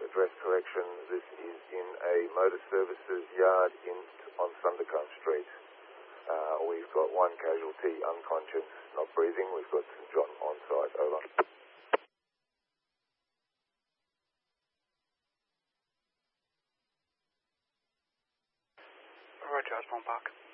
address correction. This is in a motor services yard on Sundercombe Street. We've got one casualty unconscious, not breathing. We've got St John on site. Over. Roger, Osborne Park.